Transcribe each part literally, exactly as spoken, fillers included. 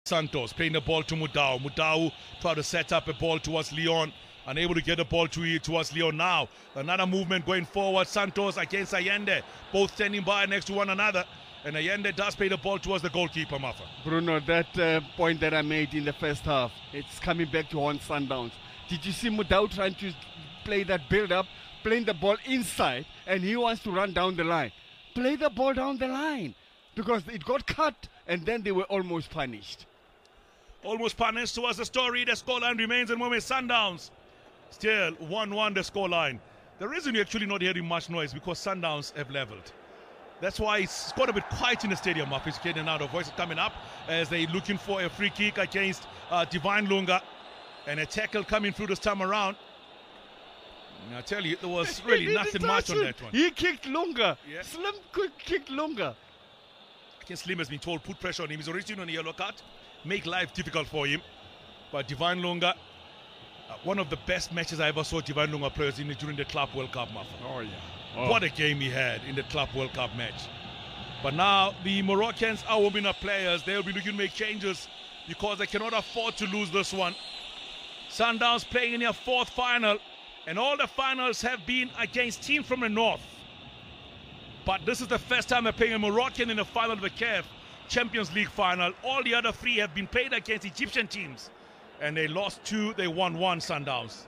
Santos playing the ball to Mudau. Mudau tried to set up a ball towards Leon. Unable to get the ball to towards Leon now. Another movement going forward. Santos against Allende. Both standing by next to one another. And Allende does play the ball towards the goalkeeper, Mafa. Bruno, that uh, point that I made in the first half, it's coming back to Horn Sundowns. Did you see Mudau trying to play that build-up, playing the ball inside, and he wants to run down the line? Play the ball down the line, because it got cut, and then they were almost punished. Almost punished was the story. The scoreline remains in Mohammed Sundowns. Still one one the scoreline. The reason you're actually not hearing much noise because Sundowns have leveled. That's why it's got a bit quiet in the stadium. It's getting out of voices coming up as they're looking for a free kick against uh, Divine Lunga. And a tackle coming through this time around. And I tell you, there was really nothing much on that one. He kicked Lunga. Yeah. Slim quick kicked Lunga. I guess Slim has been told, put pressure on him. He's already seen on a yellow card. Make life difficult for him. But Divine Lunga, uh, one of the best matches I ever saw Divine Lunga players in during the Club World Cup, Mafa. Oh, yeah. Oh. What a game he had in the Club World Cup match. But now the Moroccans are warming up players. They'll be looking to make changes because they cannot afford to lose this one. Sundowns playing in their fourth final, and all the finals have been against teams from the north. But this is the first time they're playing a Moroccan in the final of the C A F Champions League final. All the other three have been played against Egyptian teams, and they lost two, they won one. Sundowns.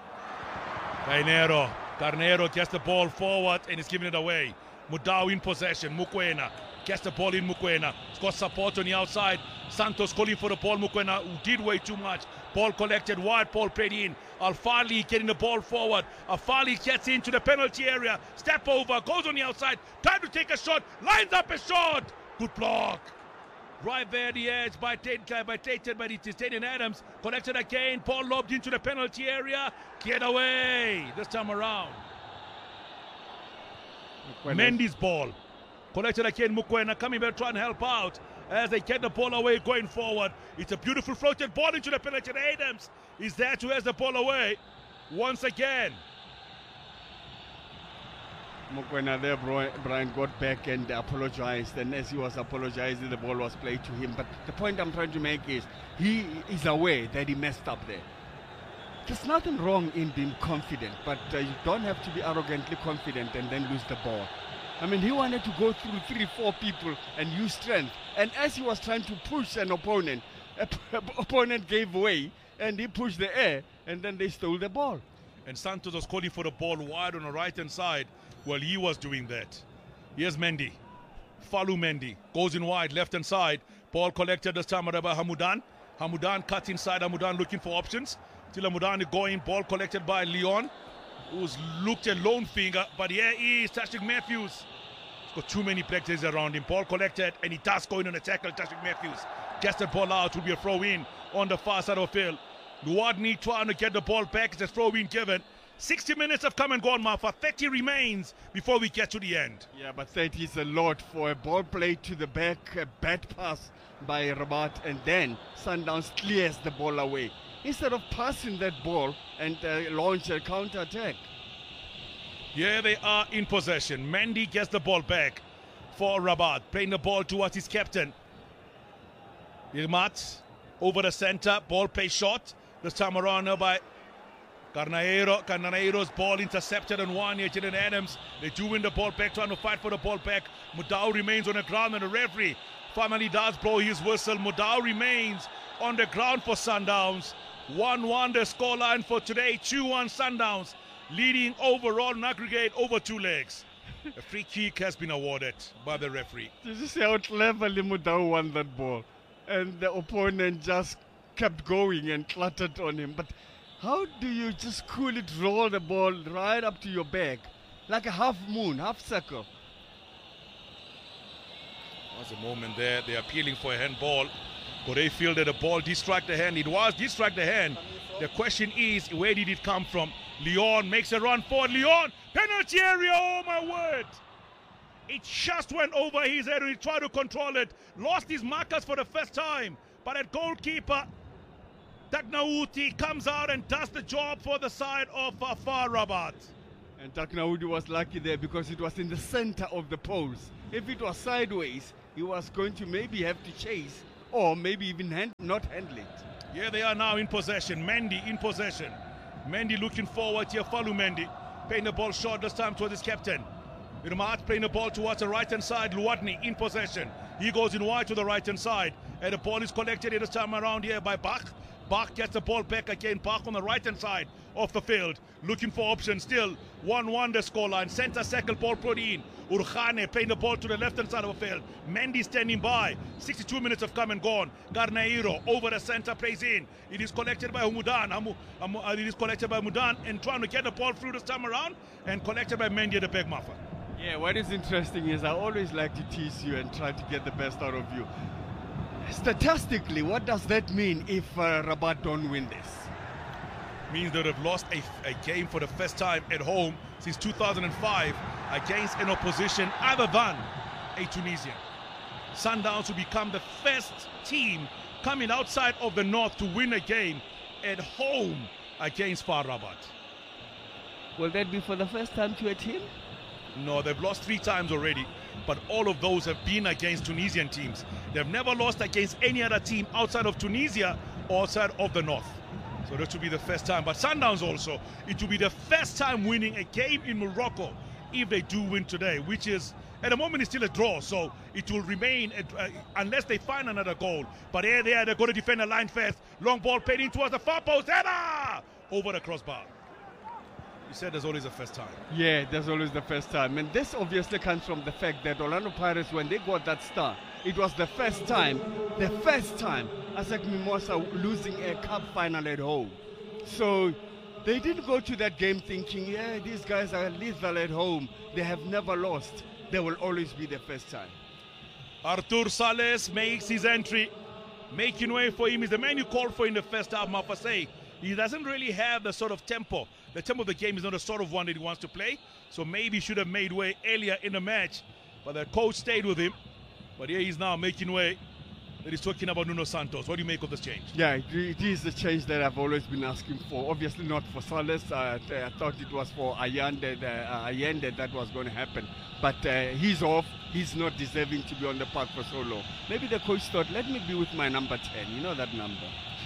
Carneiro, Carneiro gets the ball forward and is giving it away. Mudau in possession. Mukwena gets the ball in. Mukwena. It's got support on the outside. Santos calling for the ball. Mukwena, who did way too much. Ball collected wide. Ball played in. Alfali getting the ball forward. Alfali gets into the penalty area. Step over. Goes on the outside. Time to take a shot. Lines up a shot. Good block. Right there at the edge by Tate, by Tate, by Tate Adams. Collected again. Ball lobbed into the penalty area. Get away. This time around. Mendy's ball. Collected again. Mukwena coming back trying to help out as they get the ball away going forward. It's a beautiful floated ball into the penalty. Adams is there to has the ball away once again. Mukwena there, Brian, got back and apologized, and as he was apologizing, the ball was played to him. But the point I'm trying to make is he is aware that he messed up there. There's nothing wrong in being confident, but uh, you don't have to be arrogantly confident and then lose the ball. I mean, he wanted to go through three, four people and use strength. And as he was trying to push an opponent, an opponent gave way and he pushed the air, and then they stole the ball. And Santos was calling for the ball wide on the right-hand side while he was doing that. Here's Mendy. Falou Mendy goes in wide, left-hand side. Ball collected this time by Hamudan. Hamudan cut inside. Hamudan looking for options. Till Hamudan going. Ball collected by Leon, who's looked a lone finger. But here is Tashik Matthews. He's got too many players around him. Ball collected, and he does go in on a tackle. Tashik Matthews gets the ball out. Will be a throw-in on the far side of the field. Luadni trying to get the ball back. It's a throw-in given. sixty minutes have come and gone, Mafa. thirty remains before we get to the end. Yeah, but thirty is a lot for a ball play to the back, a bad pass by Rabat, and then Sundowns clears the ball away instead of passing that ball and uh, launch a counter-attack. Yeah, they are in possession. Mendy gets the ball back for Rabat, playing the ball towards his captain. Yilmaz over the center, ball play short. This time around by Carneiro. Carneiro's ball intercepted and one here. Jaden Adams, they do win the ball back, trying to fight for the ball back. Mudau remains on the ground, and the referee finally does blow his whistle. Mudau remains on the ground for Sundowns. one one the scoreline for today. two one Sundowns, leading overall in aggregate over two legs. A free kick has been awarded by the referee. Did you see how cleverly Mudau won that ball? And the opponent just kept going and cluttered on him. But how do you just coolly roll the ball right up to your back? Like a half moon, half circle. There's a moment there. They're appealing for a handball. Corey fielded the ball, distract the hand. It was distract the hand. The question is, where did it come from? Leon makes a run forward. Leon, penalty area, oh my word. It just went over his head and he tried to control it. Lost his markers for the first time. But at goalkeeper, Taknaouti comes out and does the job for the side of uh, Far Rabat. And Taknaouti was lucky there because it was in the center of the post. If it was sideways, he was going to maybe have to chase or maybe even hand, not handle it. Here they are now in possession. Mendy in possession. Mendy looking forward here. Follow Mendy. Playing the ball short this time towards his captain. Irmat playing the ball towards the right hand side. Luatni in possession. He goes in wide to the right hand side. And the ball is collected this time around here by Bach. Bach gets the ball back again. Bach on the right hand side of the field. Looking for options still. one one the scoreline. Center circle ball put in. Urkhane playing the ball to the left hand side of the field. Mendy standing by. sixty-two minutes have come and gone. Garnairo over the center plays in. It is collected by Humudan. Hamu, Hamu, uh, it is collected by Mudan and trying to get the ball through this time around and collected by Mendy at the back Mafa. Yeah, what is interesting is I always like to tease you and try to get the best out of you. Statistically, what does that mean if uh, Rabat don't win this? Means that they've lost a, a game for the first time at home since two thousand five against an opposition other than a Tunisian. Sundowns will become the first team coming outside of the north to win a game at home against F A R Rabat. Will that be for the first time to a team? No, they've lost three times already, but all of those have been against Tunisian teams. They've never lost against any other team outside of Tunisia or outside of the north. So this will be the first time. But Sundowns also, it will be the first time winning a game in Morocco if they do win today, which is, at the moment, it's still a draw. So it will remain, uh, unless they find another goal. But here they are, they're going to defend the line first. Long ball paid in towards the far post. Header! Over the crossbar. You said there's always a first time. Yeah, there's always the first time. And this obviously comes from the fact that Orlando Pirates, when they got that star, it was the first time, the first time ASEC Mimosa losing a cup final at home. So they didn't go to that game thinking, yeah, these guys are lethal at home. They have never lost. They will always be the first time. Artur Sales makes his entry. Making way for him is the man you called for in the first half, Mafasei. He doesn't really have the sort of tempo. The tempo of the game is not the sort of one that he wants to play. So maybe he should have made way earlier in the match. But the coach stayed with him. But here he's now making way. That he's talking about Nuno Santos. What do you make of this change? Yeah, it is the change that I've always been asking for. Obviously not for Sales. Uh, I thought it was for Allende, uh, Allende that was going to happen. But uh, he's off. He's not deserving to be on the park for so long. Maybe the coach thought, let me be with my number ten. You know that number.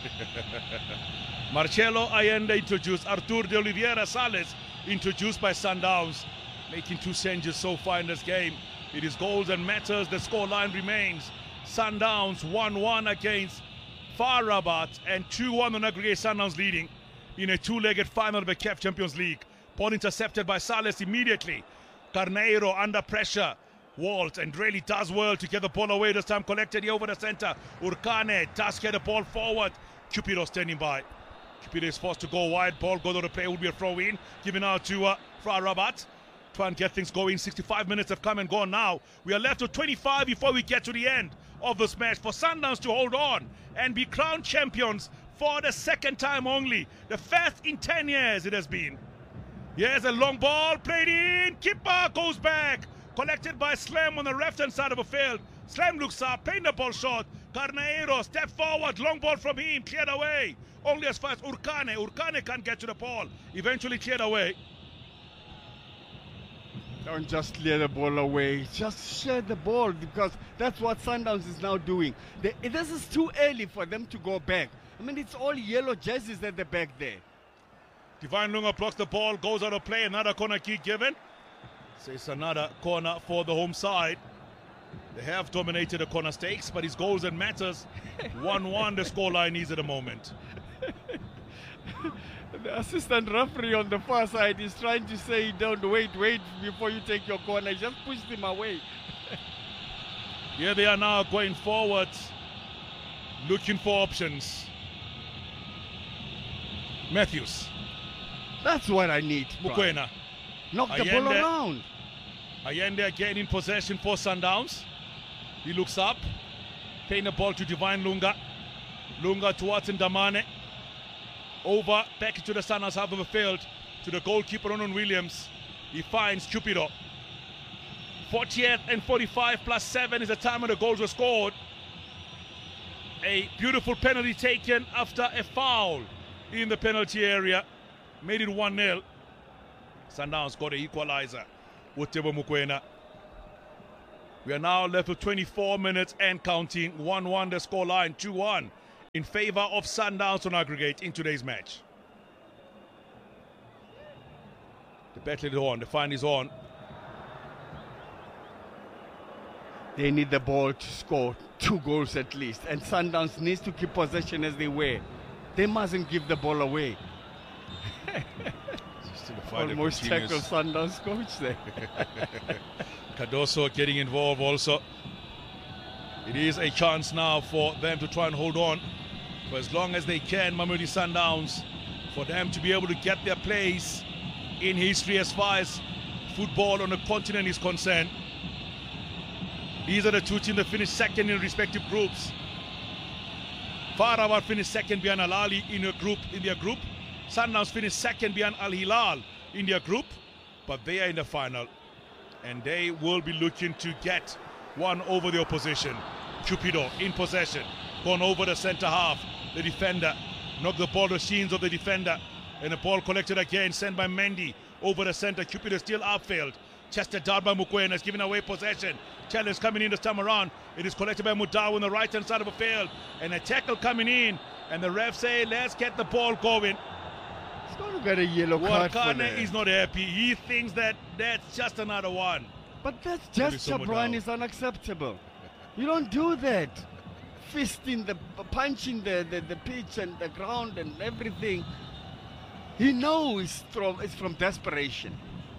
Marcelo Allende introduced. Artur de Oliveira Sales introduced by Sundowns. Making two changes so far in this game. It is goals and matters. The scoreline remains. Sundowns one one against F A R Rabat and two one on aggregate. Sundowns leading in a two-legged final of the C A F Champions League. Ball intercepted by Sales immediately. Carneiro under pressure. Walt and really does well to get the ball away. This time collected here over the center. Urkhane does get the ball forward. Cupido standing by. Cupido is forced to go wide. Ball goes to the play. Will be a throw in. Given out to uh, F A R Rabat. Try and get things going. sixty-five minutes have come and gone now. We are left with twenty-five before we get to the end of this match for Sundowns to hold on and be crowned champions for the second time only. The first in ten years it has been. Here's a long ball played in. Keeper goes back. Collected by Slam on the left-hand side of the field. Slam looks up, playing the ball short. Carneiro, step forward, long ball from him, cleared away. Only as far as Urkhane. Urkhane can't get to the ball. Eventually cleared away. Don't just clear the ball away. Just share the ball, because that's what Sundowns is now doing. They, this is too early for them to go back. I mean, it's all yellow jerseys at the back there. Divine Lunga blocks the ball, goes out of play. Another corner kick given. So it's another corner for the home side. They have dominated the corner stakes, but it's goals and matters. one one the scoreline is at the moment. The assistant referee on the far side is trying to say, don't wait, wait before you take your corner. Just push them away. Here they are now going forward, looking for options. Matthews. That's what I need. Mukwena. Knock the ball around. Allende again in possession for Sundowns. He looks up, playing the ball to Divine Lunga. Lunga towards Ndamane. Over, back into the Sundowns half of the field to the goalkeeper, Ronan Williams. He finds Cupido. fortieth and forty-five plus seven is the time when the goals were scored. A beautiful penalty taken after a foul in the penalty area. Made it one nil. Sundowns got an equalizer with Tebo Mukwena. We are now left with twenty-four minutes and counting. one one the scoreline, two one in favor of Sundowns on aggregate in today's match. The battle is on, the fight is on. They need the ball to score two goals at least, and Sundowns needs to keep possession as they were. They mustn't give the ball away. Almost tackled Sundowns coach there. Cardoso getting involved also. It is a chance now for them to try and hold on for as long as they can, Mamelodi Sundowns, for them to be able to get their place in history as far as football on the continent is concerned. These are the two teams that finished second in respective groups. Far Rabat finished second behind Al Ahly in their group. In their group, Sundowns finished second behind Al Hilal in their group, but they are in the final, and they will be looking to get one over the opposition. Cupido in possession, gone over the centre half. The defender knocked the ball to the shins of the defender, and the ball collected again, sent by Mendy over the centre. Cupido still outfield. Chested down by Mokoena, has given away possession. Challenge coming in this time around. It is collected by Mudau on the right hand side of the field, and a tackle coming in, and the ref say, let's get the ball going. He's going to get a yellow card for that. is not happy. He thinks that that's just another one. But that gesture, Brian, is unacceptable. You don't do that. Fisting the, punching the, the, the pitch and the ground and everything. He knows it's from, it's from desperation.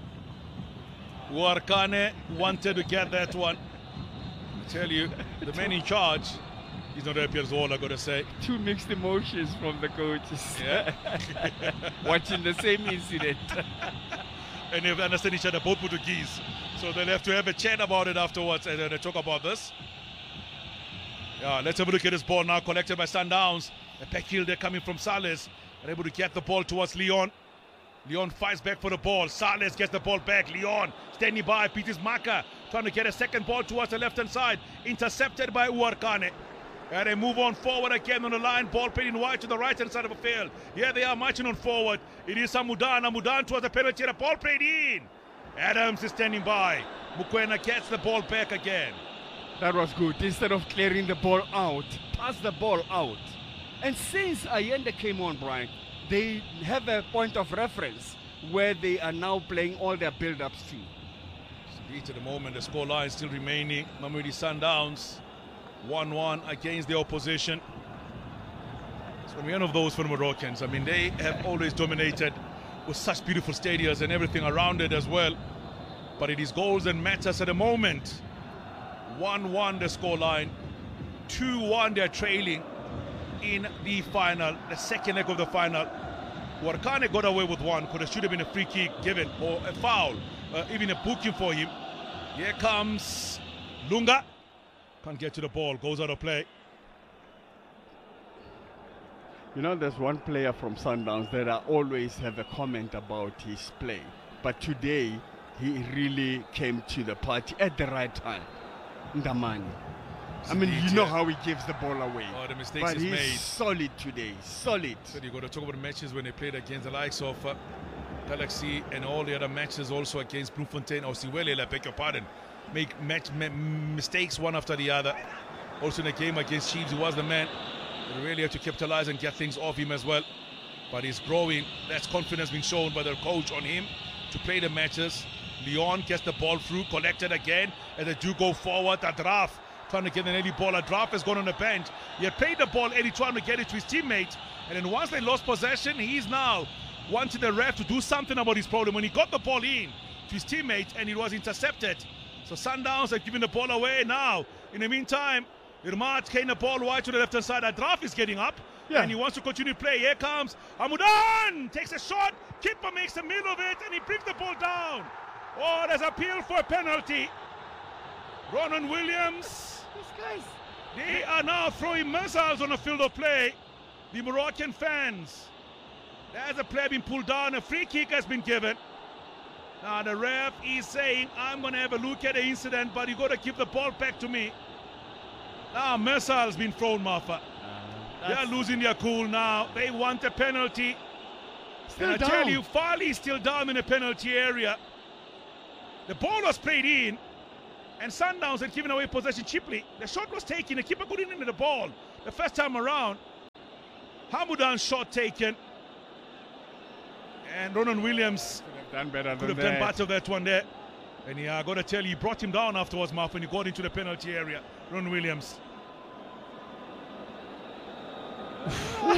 Uarkane wanted to get that one. I tell you, the man in charge, he's not happy as all, I gotta say. Two mixed emotions from the coaches. Yeah. Watching the same incident. And they understand each other, both Portuguese. So they'll have to have a chat about it afterwards and then they talk about this. Yeah, let's have a look at this ball now, collected by Sundowns. A back heel there coming from Sales. They're able to get the ball towards Leon. Leon fights back for the ball. Sales gets the ball back. Leon standing by. Peters Maka trying to get a second ball towards the left-hand side. Intercepted by Uarkane. And they move on forward again on the line. Ball played in wide to the right-hand side of the field. Here they are marching on forward. It is Amudan. Amudan towards the penalty. The ball played in. Adams is standing by. Mokoena gets the ball back again. That was good. Instead of clearing the ball out, pass the ball out. And since Allende came on, Brian, they have a point of reference where they are now playing all their build-ups to. Indeed, at the moment, the scoreline is still remaining. Mamelodi Sundowns one one against the opposition. It's going to be one of those for the Moroccans. I mean, they have always dominated with such beautiful stadiums and everything around it as well. But it is goals that matters at the moment. one one the scoreline. two one they're trailing in the final, the second leg of the final. Uarkane got away with one, could have should have been a free kick given or a foul, uh, even a booking for him. Here comes Lunga, can't get to the ball, goes out of play. You know, there's one player from Sundowns that I always have a comment about his play, but today he really came to the party at the right time. Ndamani. I mean, you know how he gives the ball away. Oh, the mistakes but he's he's made. solid today, solid. So you got to talk about the matches when they played against the likes of uh, Galaxy and all the other matches also against Bloemfontein or Siwele, I beg your pardon. Make match ma mistakes one after the other. Also in the game against Chiefs, he was the man. They really have to capitalize and get things off him as well. But he's growing. That's confidence being shown by the coach on him to play the matches. Leon gets the ball through, collected again, and they do go forward. Adraf trying to get an early ball. Adraf has gone on the bench. He had played the ball early, trying to get it to his teammate. And then once they lost possession, he's now wanting the ref to do something about his problem. When he got the ball in to his teammate and it was intercepted. So Sundowns have given the ball away now. In the meantime, Irmat came the ball wide to the left-hand side. Adraf is getting up. Yeah. And he wants to continue to play. Here comes Amudan. Takes a shot. Keeper makes a meal of it and he brings the ball down. Oh, there's appeal for a penalty. Ronan Williams. These guys. They are now throwing missiles on the field of play. The Moroccan fans. There's a player being pulled down. A free kick has been given. Now the ref is saying, I'm going to have a look at the incident, but you got to keep the ball back to me. Now missiles being thrown, Marfa. Uh, they are losing their cool now. They want a penalty. Still and I down. tell you, Farley is still down in the penalty area. The ball was played in. And Sundowns had given away possession cheaply. The shot was taken. The keeper couldn't into the ball the first time around. Hamudan's shot taken. And Ronan Williams Could have done better could than have done that. better that one there. And yeah, I got to tell you, he brought him down afterwards, Mark, when he got into the penalty area. Ronan Williams. No!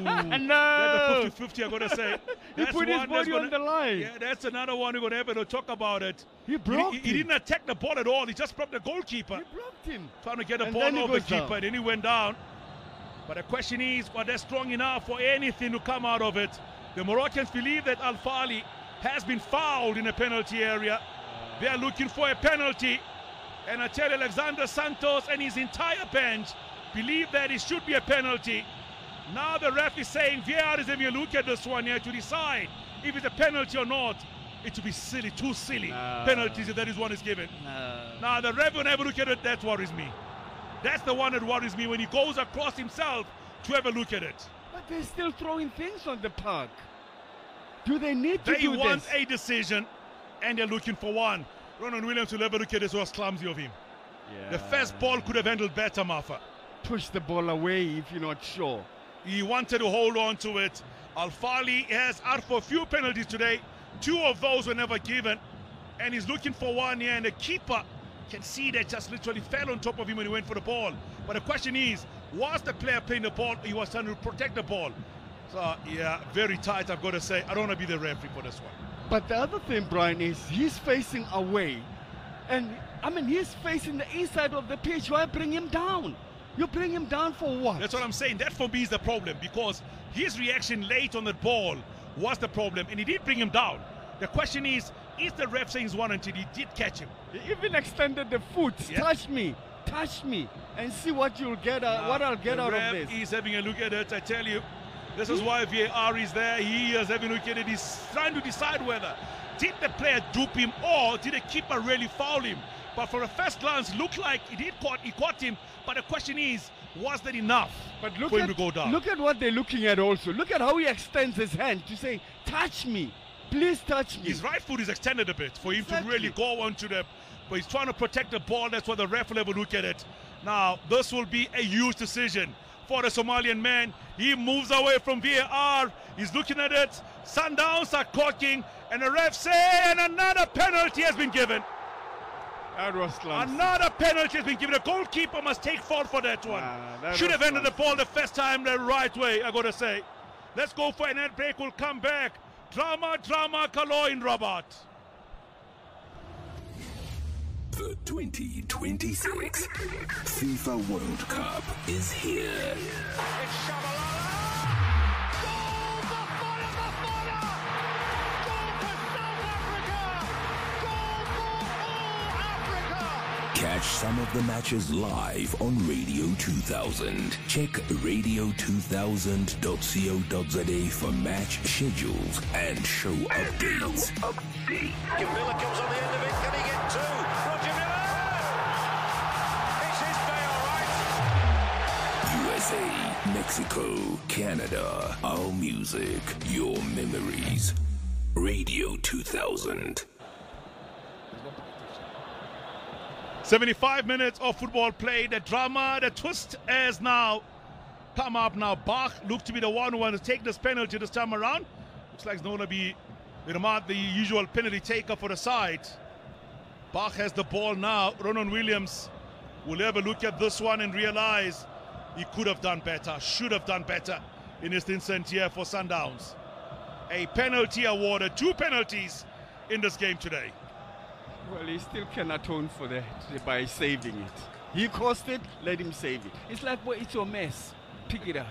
That's a fifty fifty, I got to say. He That's put his one that's body gonna- on the line. Yeah, that's another one we're going to have to talk about it. He blocked he, he him. didn't attack the ball at all. He just blocked the goalkeeper. He blocked him. Trying to get the And ball then he off the goes down. keeper, and then he went down. But the question is, were they strong enough for anything to come out of it? The Moroccans believe that Al Fali has been fouled in a penalty area. They are looking for a penalty. And I tell you, Alexander Santos and his entire bench believe that it should be a penalty. Now the ref is saying V A R is having a look at this one here to decide if it's a penalty or not. It would be silly, too silly Nah. penalties if that is one is given. No. Now the ref will never look at it. That worries me. That's the one that worries me when he goes across himself to have a look at it. But they're still throwing things on the park. Do they need to They do want this? a decision, and they're looking for one. Ronan Williams will have a look at this. Was clumsy of him. Yeah. The first ball could have handled better, Mafa. Push the ball away if you're not sure. He wanted to hold on to it. Al Fali has out for a few penalties today. Two of those were never given. And he's looking for one here. And the keeper can see that just literally fell on top of him when he went for the ball. But the question is, was the player playing the ball? He was trying to protect the ball. So, yeah, very tight, I've got to say. I don't want to be the referee for this one. But the other thing, Brian, is he's facing away. And, I mean, he's facing the inside of the pitch. Why bring him down? You bring him down for what? That's what I'm saying. That for me is the problem, because his reaction late on the ball was the problem, and he did bring him down. The question is, is the ref saying he's warranted? He did catch him. He even extended the foot. Yeah. Touch me. Touch me. And see what you'll get out, Now, what I'll get the out ref of this. is having a look at it. I tell you, this is why V A R is there. He is having a look at it. He's trying to decide whether did the player dupe him or did the keeper really foul him. But for a first glance, looked like he did caught, he caught him. But the question is, was that enough But look for at, him to go down? look at what they're looking at also. Look at how he extends his hand to say, touch me. Please touch me. His right foot is extended a bit for him Exactly. to really go onto the, but he's trying to protect the ball. That's why the ref will have a look at it. Now, this will be a huge decision for the Somalian man. He moves away from V A R. He's looking at it. Sundowns are cocking, and the ref say, and another penalty has been given. That was clumsy. Another penalty has been given. The goalkeeper must take fault for that one. Ah, that Should was have ended the clumsy. ball the first time the right way, I gotta say. Let's go for an ad break. We'll come back. Drama, drama, Kalo in Rabat. The twenty twenty-six FIFA World Cup is here. It's Shabalala! Goal for Fire Bafana! Goal for South Africa! Goal for all Africa! Catch some of the matches live on Radio two thousand. Check radio two thousand dot co dot za for match schedules and show updates. Miller comes on the end of it. Can he get two? Roger Miller! It's his day, all right. U S A, Mexico, Canada, our music, your memories. Radio two thousand. seventy-five minutes of football played. The drama, the twist has now come up now. Bach looked to be the one who wanted to take this penalty this time around. Looks like it's not going to be the usual penalty taker for the side. Bach has the ball now. Ronan Williams will have a look at this one and realize he could have done better, should have done better in this instant here for Sundowns. A penalty awarded, two penalties in this game today. Well, he still can atone for that by saving it. He caused it, let him save it. It's like, well, it's your mess. Pick it up.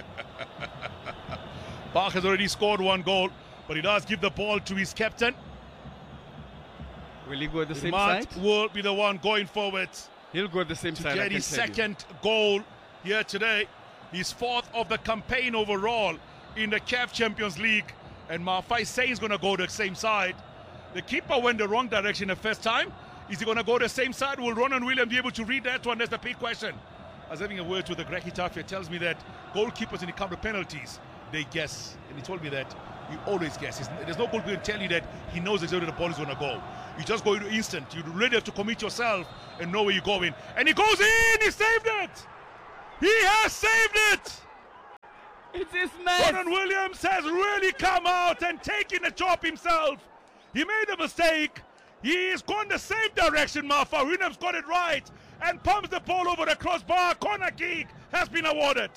Bach has already scored one goal, but he does give the ball to his captain. Will he go the same Matt side? will be the one going forward He'll go the same to side. I get can his tell you. second goal here today. His fourth of the campaign overall in the C A F Champions League. And Mafai say he's going to go the same side. The keeper went the wrong direction the first time. Is he going to go the same side? Will Ronan Williams be able to read that one? That's the big question. I was having a word with the Greg Hitafia. Tells me that goalkeepers, when it comes to penalties, they guess. And he told me that you always guess. There's no goalkeeper can tell you that he knows exactly where the ball is going to go. You just go into instant. You really have to commit yourself and know where you're going. And he goes in. He saved it. He has saved it. It's his man. Ronwen Williams has really come out and taken the job himself. He made a mistake. He's gone the same direction, Marfa. Williams got it right and pumps the ball over the crossbar. Corner kick has been awarded.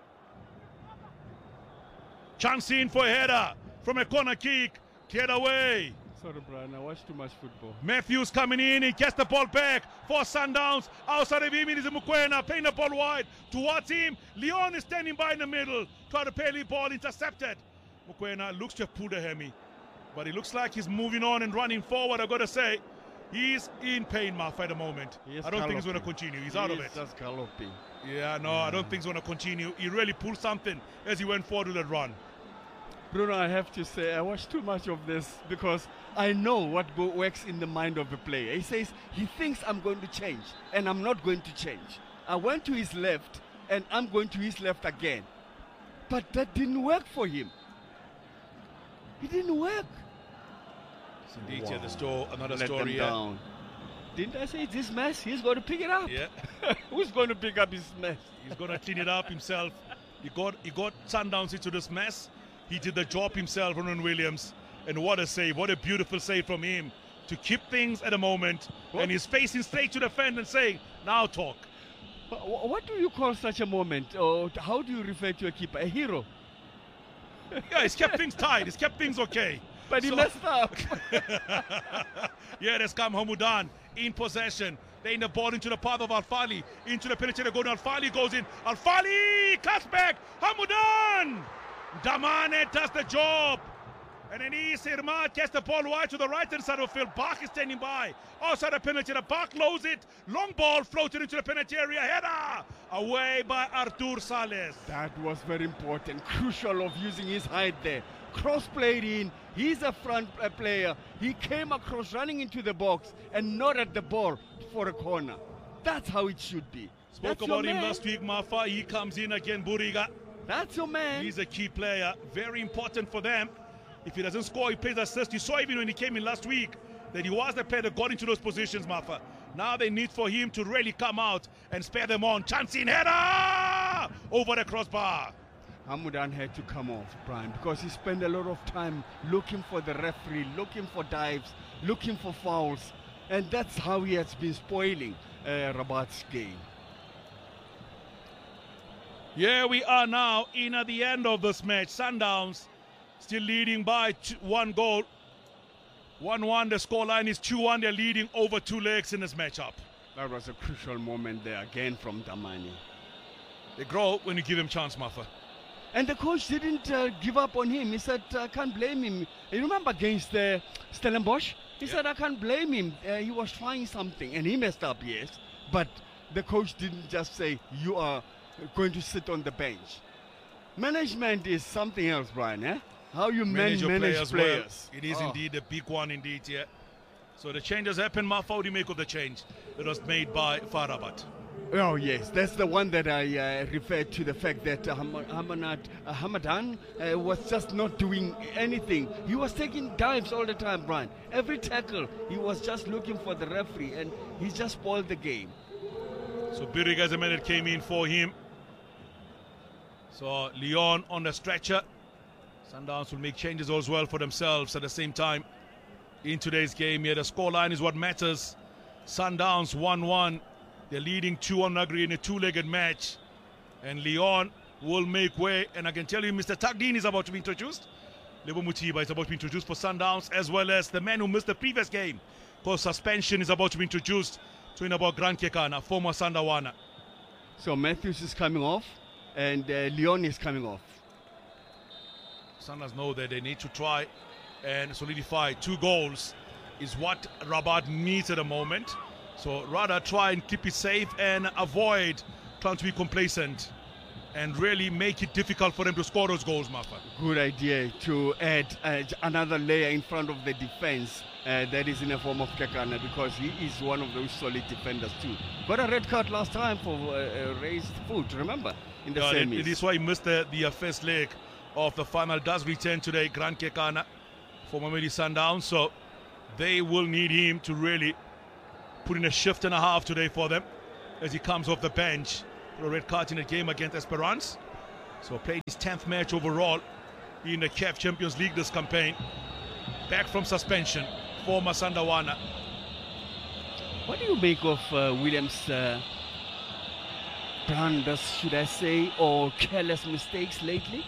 Chance in for a header from a corner kick. Cleared away. Sorry, Brian, I watch too much football. Matthews coming in, he gets the ball back for Sundowns. Outside of him is Mokoena, playing the ball wide towards him. Leon is standing by in the middle, trying to play the ball, intercepted. Mokoena looks to have pulled a hemi, but it looks like he's moving on and running forward. I've got to say, he's in pain, Marf, at the moment. I don't think he's going to continue. He's he out of is it. just galloping. Yeah, no, I don't think he's going to continue. He really pulled something as he went forward with that run. Bruno, I have to say, I watch too much of this because I know what go works in the mind of a player. He says he thinks I'm going to change, and I'm not going to change. I went to his left, and I'm going to his left again. But that didn't work for him. It didn't work. It's indeed wow. the store, another Let story. Them yeah. down. Didn't I say this mess? He's going to pick it up. Yeah. Who's going to pick up his mess? He's going to clean it up himself. He got he got Sundowns into this mess. He did the job himself, Ronwen Williams. And what a save. What a beautiful save from him to keep things at the moment. What? And he's facing straight to the fence and saying, now talk. What do you call such a moment? Or how do you refer to a keeper? A hero? Yeah, he's kept things tight. He's kept things okay. But he so, messed up. Yeah, there's Kam Hamudan in possession. Laying the ball into the path of Al-Fali. Into the penalty goal. Al-Fali goes in. Al-Fali cuts back. Hamudan! Damane does the job. And then Sirma gets the ball wide to the right-hand side of the field. Bach is standing by. Outside the penalty, the Bach lows it. Long ball floated into the penalty area. Header away by Artur Sales. That was very important. Crucial of using his height there. Cross played in. He's a front uh, player. He came across running into the box and not at the ball for a corner. That's how it should be. Spoke That's about him last week, Mafa. He comes in again, Buriga. That's your man. He's a key player. Very important for them. If he doesn't score, he plays assist. You saw even when he came in last week that he was the player that got into those positions, Mafa. Now they need for him to really come out and spare them on. Chance in header over the crossbar. Hamudan had to come off, Brian, because he spent a lot of time looking for the referee, looking for dives, looking for fouls. And that's how he has been spoiling uh, Rabat's game. Yeah, we are now in at the end of this match. Sundowns still leading by two, one goal. one one, the scoreline is two one. They're leading over two legs in this matchup. That was a crucial moment there again from Damane. They grow when you give him chance, Mafa. And the coach didn't uh, give up on him. He said, I can't blame him. You remember against uh, Stellenbosch? He yeah. said, I can't blame him. Uh, he was trying something. And he messed up, yes. But the coach didn't just say, you are going to sit on the bench. Management is something else, Brian, eh? How you manage, manage players. players. Well. It is oh. indeed a big one, indeed, yeah. So the changes happened, Mafa. What do you make of the change? It was made by Farabat. Oh, yes, that's the one that I uh, referred to, the fact that uh, Hamanat, uh, Hamadan uh, was just not doing anything. He was taking dives all the time, Brian. Every tackle, he was just looking for the referee, and he just spoiled the game. So Birig as a man that came in for him. So Leon on the stretcher. Sundowns will make changes as well for themselves at the same time in today's game. Here, the scoreline is what matters. Sundowns one one. They're leading two one Nagri in a two-legged match. And Leon will make way. And I can tell you, Mister Tagdin is about to be introduced. Lebo Mutiba is about to be introduced for Sundowns, as well as the man who missed the previous game, because suspension is about to be introduced to in about Grand Kekana, former Sandawana. So Matthews is coming off, and uh, Leon is coming off. Sundowns know that they need to try and solidify two goals is what Rabat needs at the moment. So rather try and keep it safe and avoid trying to be complacent and really make it difficult for them to score those goals, Mafa. Good idea to add uh, another layer in front of the defense uh, that is in the form of Kekana, because he is one of those solid defenders too. Got a red card last time for uh, raised foot, remember, in the yeah, semis. It, it is why he missed the, the first leg of the final. Does return today, Grand Kekana for Mamelodi Sundowns. So they will need him to really put in a shift and a half today for them as he comes off the bench for a red card in a game against Esperance. So played his tenth match overall in the C A F Champions League this campaign. Back from suspension for Masandawana. What do you make of uh, Williams' uh, blunders, should I say, or careless mistakes lately?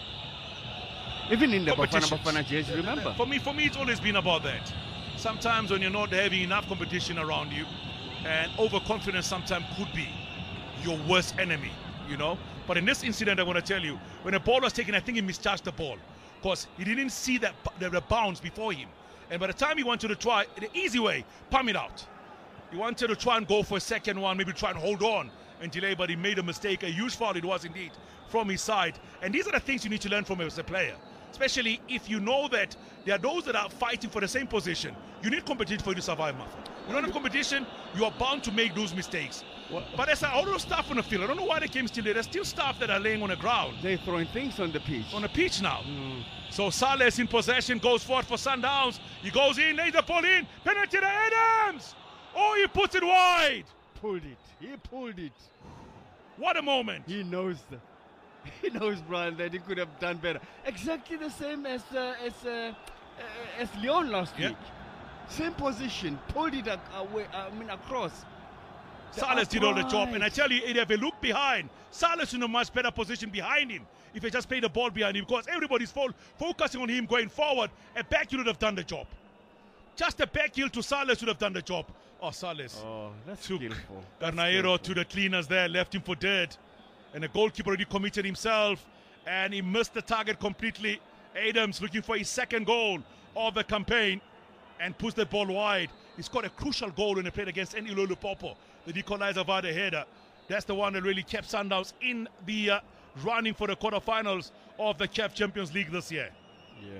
Even in the Bafana Bafana jersey, remember? For me, for me, it's always been about that. Sometimes when you're not having enough competition around you, and overconfidence sometimes could be your worst enemy, you know. But in this incident, I want to tell you, when the ball was taken, I think he misjudged the ball because he didn't see that the, the bounce before him. And by the time he wanted to try, the easy way, palm it out. He wanted to try and go for a second one, maybe try and hold on and delay, but he made a mistake. A huge foul it was indeed from his side. And these are the things you need to learn from as a player, especially if you know that there are those that are fighting for the same position. You need competition for you to survive, Martha. You don't have competition, you are bound to make those mistakes. What? But there's all those staff on the field. I don't know why they came still there. There's still staff that are laying on the ground. They're throwing things on the pitch. On the pitch now. Mm. So Sales in possession, goes forward for Sundowns. He goes in, lays the ball in. Penalty to Adams. Oh, he puts it wide. Pulled it. He pulled it. What a moment. He knows that. He knows, Brian, that he could have done better. Exactly the same as uh, as uh, uh, as Leon last yeah. week. Same position, pulled it away. I mean across. Salas did all the job, and I tell you, if they look behind, Salas in a much better position behind him. If they just play the ball behind him, because everybody's fo focusing on him going forward, a back heel would have done the job. Just a back heel to Salas would have done the job. Oh, Salas. Oh, that's took skillful. Garnaero to the cleaners there, left him for dead. And the goalkeeper already committed himself, and he missed the target completely. Adams looking for his second goal of the campaign and puts the ball wide. He scored a crucial goal when he played against Enilo Lupopo, the equalizer via the header. That's the one that really kept Sundowns in the uh, running for the quarterfinals of the C A F Champions League this year. Yeah.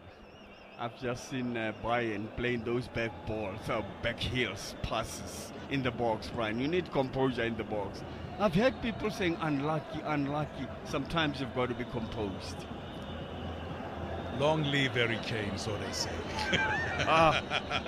I've just seen uh, Bayern playing those back balls, uh, back heels, passes in the box, Brian. You need composure in the box. I've heard people saying unlucky, unlucky. Sometimes you've got to be composed. Long live Harry Kane, so they say. ah.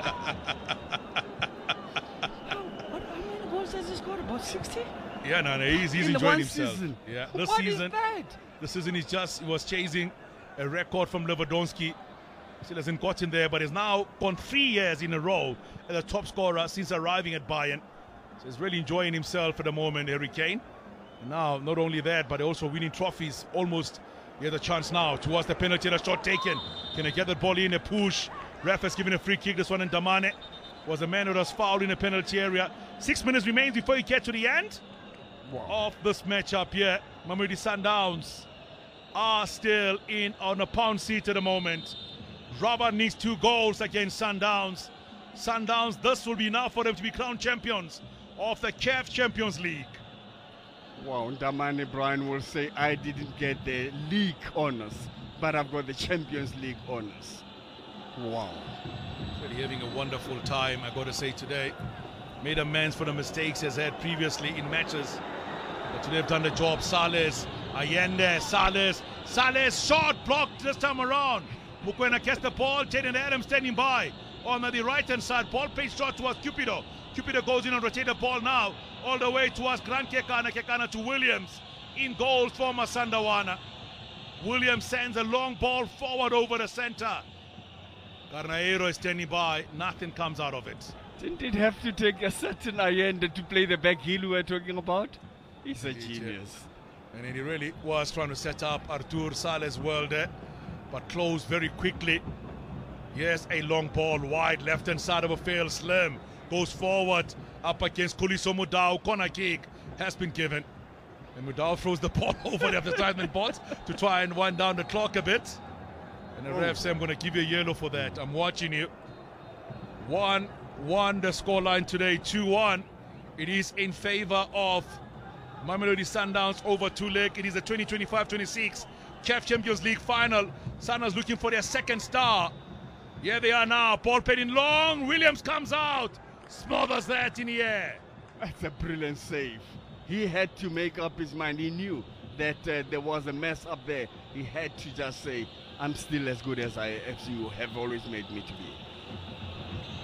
How, what, how many goals has he scored? About sixty? Yeah, no, no, he's, he's in enjoying the one himself. Season. Yeah, this what season. Is that? This season he's just he was chasing a record from Lewandowski. Still hasn't gotten there, but he's now gone three years in a row as a top scorer since arriving at Bayern. So he's really enjoying himself at the moment, Harry Kane. And now, not only that, but also winning trophies. Almost, he has a chance now towards the penalty. The shot taken. Can he get the ball in? A push. Ref has given a free kick. This one in Damane was the man who was fouled in the penalty area. Six minutes remains before you get to the end wow. of this matchup here. Mamelodi Sundowns are still in on a pound seat at the moment. Rabat needs two goals against Sundowns. Sundowns, this will be enough for them to be crowned champions of the C A F Champions League. Wow, Damane Brian will say, I didn't get the league honors, but I've got the Champions League honors. Wow. Really having a wonderful time, I got to say today. Made amends for the mistakes he's had previously in matches. But today have done the job. Sales, Allende, Sales, Sales, shot blocked this time around. Mukwena gets the ball, Jaden Adams standing by on the right-hand side. Ball played shot towards Cupido. Cupido goes in and rotate the ball now all the way towards Grant Kekana. Kekana to Williams. In goal for Masandawana. Williams sends a long ball forward over the center. Garnaero is standing by. Nothing comes out of it. Didn't it have to take a certain Allende to play the back heel we were talking about? He's a genius. And he really was trying to set up Artur Sales well there, but closed very quickly. Yes, a long ball wide left-hand side of a field. Slim goes forward up against Khuliso Mudau. Corner kick has been given. And Mudau throws the ball over the advertisement board to try and wind down the clock a bit. And the oh. ref said, I'm going to give you a yellow for that. I'm watching you. one one the scoreline today, two one. It is in favor of Mamelodi Sundowns over two-leg. It is a twenty twenty-five twenty-six C A F Champions League final. Sundowns looking for their second star. Here they are now. Ball played in long. Williams comes out. Smothers that in the air. That's a brilliant save. He had to make up his mind. He knew that uh, there was a mess up there. He had to just say, I'm still as good as I as you have always made me to be.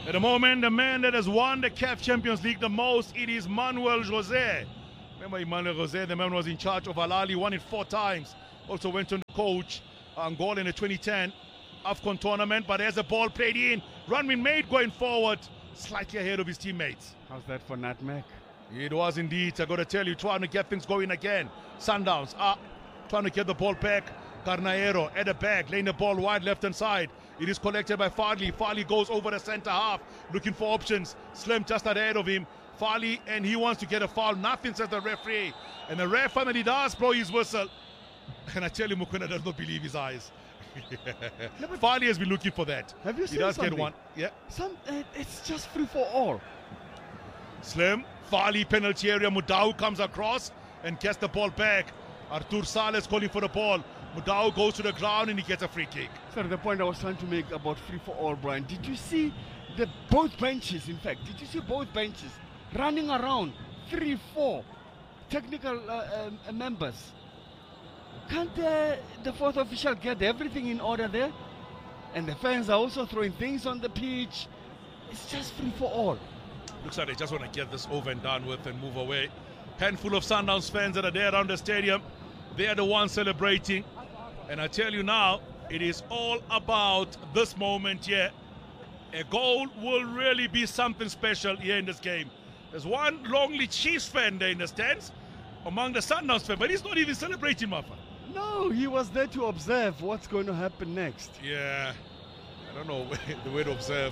At the moment, the man that has won the C A F Champions League the most, it is Manuel José. Remember Emmanuel José, the man was in charge of Al Ahly, won it four times. Also went on the coach Angola in the twenty ten AFCON tournament. But there's a ball played in. Run been made going forward, slightly ahead of his teammates. How's that for Nutmeg? It was indeed. I got to tell you, trying to get things going again. Sundowns are trying to get the ball back. Carneiro at the back, laying the ball wide left hand side. It is collected by Farley. Farley goes over the center half, looking for options. Slim just ahead of him. Farley, and he wants to get a foul. Nothing, says the referee. And the ref finally does blow his whistle. And I tell you, Mokoena does not believe his eyes. No, Farley has been looking for that. Have you he seen does something? get one. Yeah. Some, uh, it's just free for all. Slim, Farley, penalty area. Mudau comes across and gets the ball back. Artur Sales calling for the ball. Mudau goes to the ground and he gets a free kick. Sir, the point I was trying to make about free for all, Brian, did you see the both benches, in fact, did you see both benches running around? Three, four technical uh, uh, members. Can't uh, the fourth official get everything in order there? And the fans are also throwing things on the pitch. It's just free for all. Looks like they just want to get this over and done with and move away. Handful of Sundowns fans that are there around the stadium. They are the ones celebrating. And I tell you now, it is all about this moment here. A goal will really be something special here in this game. There's one Longley Chiefs fan there in the stands among the Sundowns fans, but he's not even celebrating, Mafa. No, he was there to observe what's going to happen next. Yeah, I don't know the way to observe.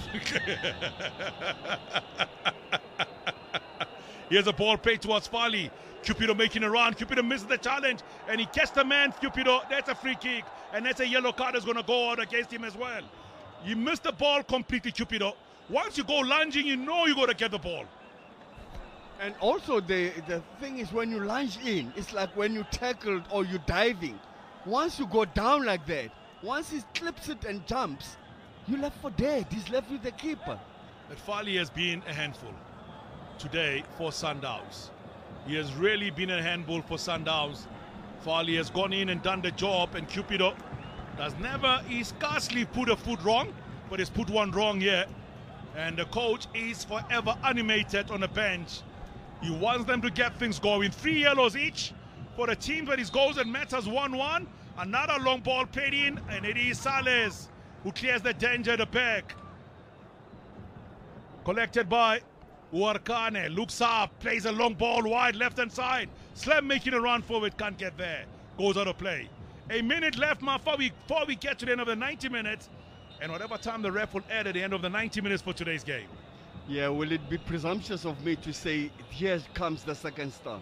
Here's a ball played towards Farley. Cupido making a run. Cupido misses the challenge, and he catches the man. Cupido, that's a free kick, and that's a yellow card that's going to go out against him as well. You missed the ball completely, Cupido. Once you go lunging, you know you got to get the ball. And also the, the thing is, when you lunge in, it's like when you tackled or you're diving. Once you go down like that, once he clips it and jumps, you're left for dead. He's left with the keeper. But Farley has been a handful today for Sundowns. He has really been a handful for Sundowns. Farley has gone in and done the job, and Cupido does never, he scarcely put a foot wrong, but he's put one wrong here. And the coach is forever animated on the bench. He wants them to get things going. Three yellows each for the team that is goals and matters one one. Another long ball played in, and it is Sales who clears the danger at the back. Collected by Uarkane, looks up, plays a long ball wide left hand side. Slam making a run forward, can't get there. Goes out of play. A minute left, before we, before we get to the end of the ninety minutes. And whatever time the ref will add at the end of the ninety minutes for today's game. Yeah, will it be presumptuous of me to say, here comes the second star?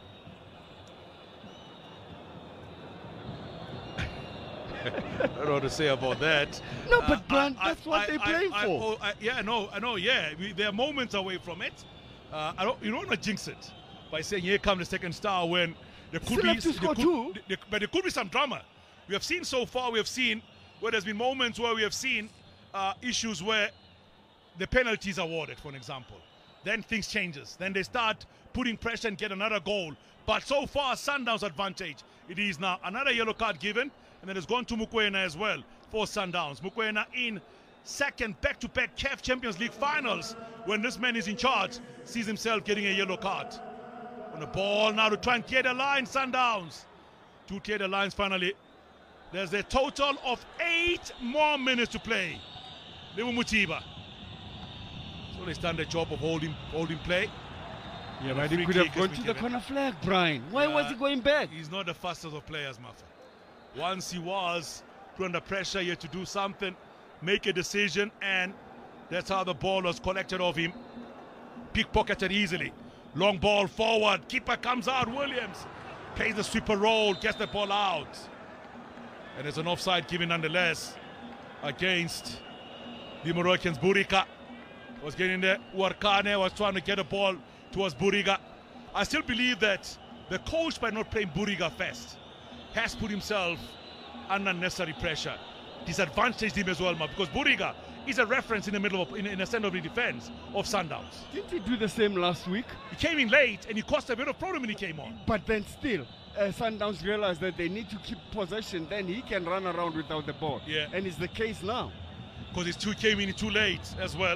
I don't know what to say about that. No, but Uh, Grant, I- that's what I- they're I- playing I- for. oh, I- yeah, no, I know, yeah. We, there are moments away from it. Uh, I don't, you don't want to jinx it by saying, here comes the second star, when there could Still be, have to there score could- two. there- but there could be some drama. We have seen so far, we have seen where there's been moments where we have seen uh, issues where the penalty is awarded, for an example. Then things changes. Then they start putting pressure and get another goal. But so far, Sundowns' advantage. It is now another yellow card given, and then it's gone to Mokoena as well for Sundowns. Mokoena in second back-to-back C A F Champions League finals, when this man is in charge, sees himself getting a yellow card. On the ball now to try and clear the line, Sundowns. To clear the lines finally. There's a total of eight more minutes to play. Lewu Mutiba. So they've done the job of holding, holding play. Yeah, but but he he could could have have gone gone to to the the corner corner flag, Brian. Why was Yeah. he going back? He's not the fastest of players, Mafa. Once he was put under pressure here to do something, make a decision, and that's how the ball was collected off him. Pickpocketed easily. Long ball forward. Keeper comes out. Williams plays the sweeper roll, gets the ball out. And there's an offside given nonetheless against the Moroccans. Buriga was getting there. Uarkane was trying to get a ball towards Buriga. I still believe that the coach, by not playing Buriga first, has put himself under unnecessary pressure. Disadvantaged him as well, ma, because Buriga is a reference in the middle of, in, in the center of the defense of Sundowns. Didn't he do the same last week? He came in late and he caused a bit of problem when he came on. But then still, uh, Sundowns realized that they need to keep possession. Then he can run around without the ball. Yeah. And it's the case now. Because he too came in too late as well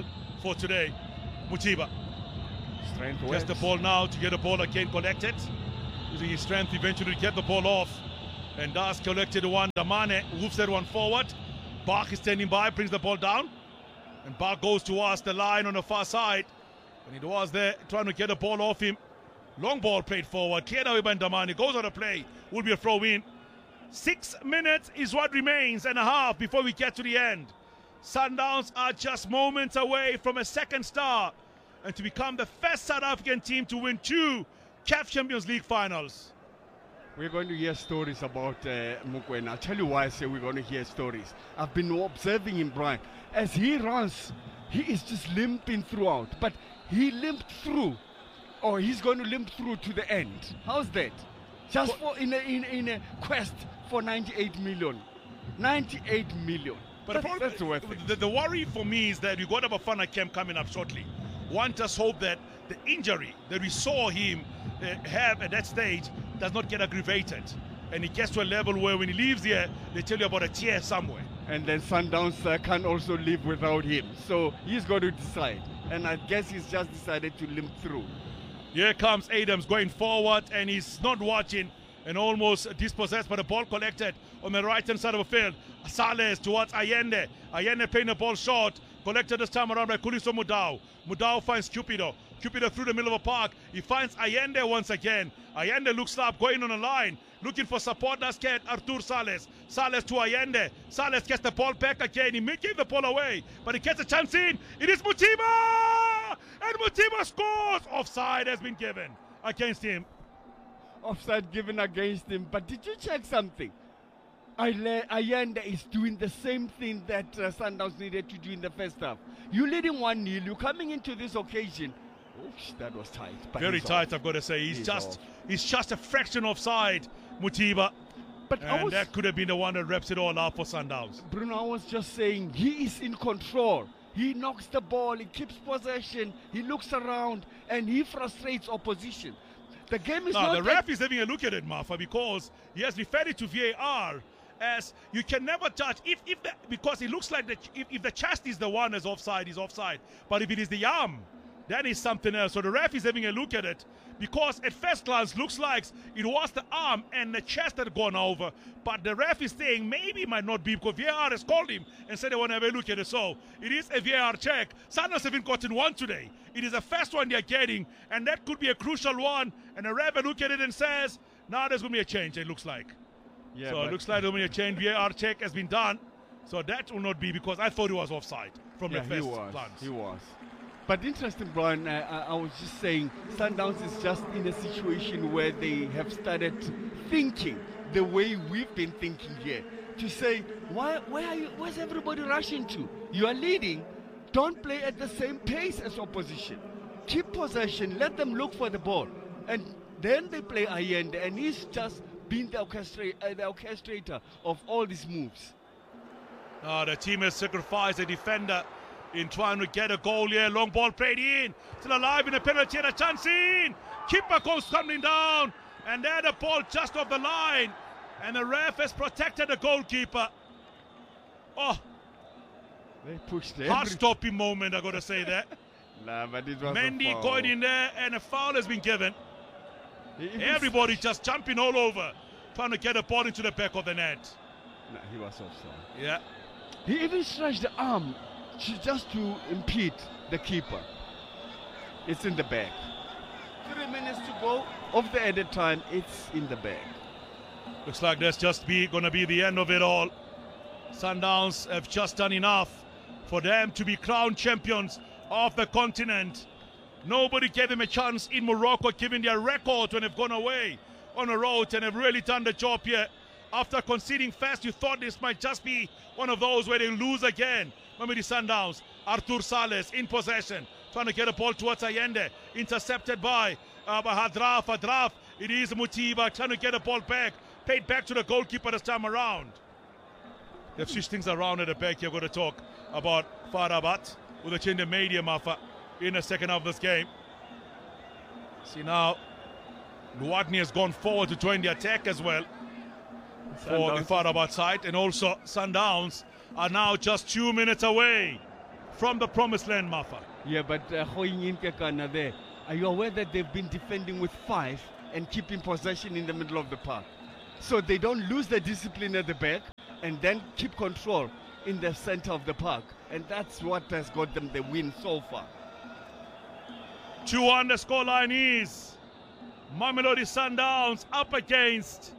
for today. Mutiba Strength gets works. the ball now to get the ball again collected. Using his strength eventually to get the ball off. And does collected one. Damane moves that one forward. Bach is standing by, brings the ball down. And Bach goes towards the line on the far side. And it was there trying to get the ball off him. Long ball played forward. Cleared away by Damane. Goes on a play. Will be a throw in. Six minutes is what remains and a half before we get to the end. Sundowns are just moments away from a second star and to become the first South African team to win two C A F Champions League finals. We're going to hear stories about uh, Mokoena. I'll tell you why I say we're going to hear stories. I've been observing him, Brian. As he runs, he is just limping throughout. But he limped through, or he's going to limp through to the end. How's that? Just for in a, in, in a quest for ninety-eight million. ninety-eight million. But that's, the, problem, that's worth it. the, the worry for me is that we got a Bafana camp coming up shortly. One just hope that the injury that we saw him uh, have at that stage does not get aggravated. And he gets to a level where when he leaves here, they tell you about a tear somewhere. And then Sundowns uh, can also live without him. So he's got to decide. And I guess he's just decided to limp through. Here comes Adams going forward, and he's not watching and almost dispossessed by the ball collected on the right-hand side of the field. Sales towards Allende. Allende playing the ball short. Collected this time around by Khuliso Mudau. Mudau finds Cupido. Cupido through the middle of the park. He finds Allende once again. Allende looks up, going on a line. Looking for support. That's get Artur Sales. Sales to Allende. Sales gets the ball back again. He may give the ball away, but he gets a chance in. It is Mutiba! And Mutiba scores! Offside has been given against him. Offside given against him. But did you check something? Allende is doing the same thing that uh, Sundowns needed to do in the first half. You're leading one nil. You're coming into this occasion. Oops, that was tight. But Very tight, off. I've got to say. He's, He's just off. he's just a fraction offside, Mutiba. But I And was, that could have been the one that wraps it all up for Sundowns. Bruno, I was just saying, he is in control. He knocks the ball, he keeps possession, he looks around, and he frustrates opposition. The game is Now, not the that- ref is having a look at it, Marfa, because he has referred it to V A R as you can never judge if, if the, because it looks like that if, if the chest is the one that's offside, is offside. But if it is the arm, that is something else. So the ref is having a look at it because at first glance looks like it was the arm and the chest that had gone over. But the ref is saying maybe it might not be because V A R has called him and said they want to have a look at it. So it is a V A R check. Sundowns haven't gotten one today. It is the first one they're getting, and that could be a crucial one. And the ref will look at it and says, now there's going to be a change, it looks like. Yeah, so it but- looks like there's going to be a change. V A R check has been done. So that will not be because I thought it was offside from Yeah, the first he was. glance. He was. But interesting, Brian, uh, I, I was just saying, Sundowns is just in a situation where they have started thinking the way we've been thinking here. To say, why, where are you, where's everybody rushing to? You are leading. Don't play at the same pace as opposition. Keep possession. Let them look for the ball. And then they play Allende, and he's just been the, orchestra- uh, the orchestrator of all these moves. Uh, the team has sacrificed a defender in trying to get a goal here. Long ball played in. Still alive in a penalty and a chance in. Keeper goes tumbling down. And there the ball just off the line. And the ref has protected the goalkeeper. Oh, They pushed every- heart-stopping moment, I got to say that. Nah, but it was a Mendy foul. going in there and a foul has been given. He even Everybody just jumping all over, trying to get a ball into the back of the net. Nah, he was offside. Yeah. He even stretched the arm to, just to impede the keeper. It's in the bag. Three minutes to go of the added time. It's in the bag. Looks like that's just be going to be the end of it all. Sundowns have just done enough for them to be crowned champions of the continent. Nobody gave them a chance in Morocco, given their record when they've gone away on the road and have really done the job here. After conceding first, you thought this might just be one of those where they lose again. Remember the Sundowns, Artur Sales in possession, trying to get a ball towards Allende, intercepted by, uh, by Hadraf. Hadraf, it is Mutiba trying to get a ball back, paid back to the goalkeeper this time around. They've switched things around at the back here. We're going to talk about Farabat with a change of media, Mafa, in the second half of this game. See now, Luadni has gone forward to join the attack as well for the Farabat side, and also Sundowns are now just two minutes away from the promised land, Mafa. Yeah, but uh, Hoyin Kekana there, are you aware that they've been defending with five and keeping possession in the middle of the park? So they don't lose the discipline at the back and then keep control in the center of the park. And that's what has got them the win so far. two on the scoreline is Mamelodi Sundowns up against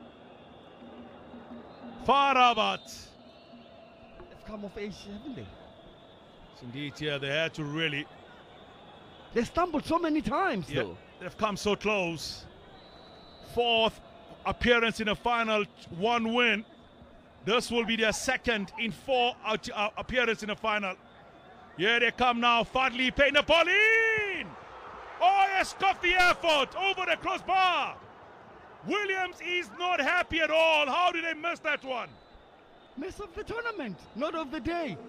FAR Rabat. They've come of age, haven't they? Indeed, yeah, they had to really. They stumbled so many times, Yeah, though. they've come so close. Fourth appearance in a final, one win. This will be their second in four out, uh, appearance in a final. Here they come now. Fadli paying the ball in. Oh, he scoffed the effort over the crossbar. Williams is not happy at all. How did they miss that one? Mess of the tournament, not of the day.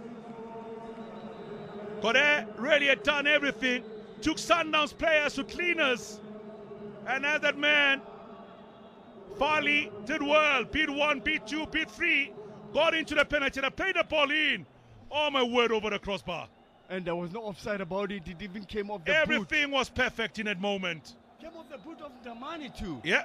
Kore really had done everything. Took Sundowns players to cleaners. And as that man, Farley did well. Beat one, beat two, beat three. Got into the penalty and played the ball in. Oh, my word, over the crossbar. And there was no offside about it. It even came off the Everything boot. was perfect in that moment. Came off the boot of Damani too. Yeah.